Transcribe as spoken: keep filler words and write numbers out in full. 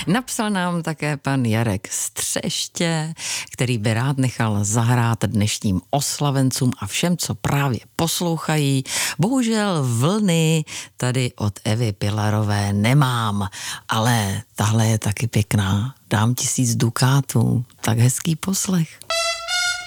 Napsal nám také pan Jarek z Třeště, který by rád nechal zahrát dnešním oslavencům a všem, co právě poslouchají. Bohužel vlny tady od Evy Pilarové nemám, ale tahle je taky pěkná. Dám tisíc dukátů, tak hezký poslech.